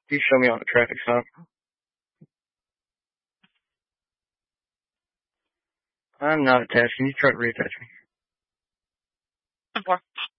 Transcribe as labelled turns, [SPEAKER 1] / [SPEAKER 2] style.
[SPEAKER 1] You show me on a traffic stop. I'm not attached. Can you try to reattach me?
[SPEAKER 2] Before.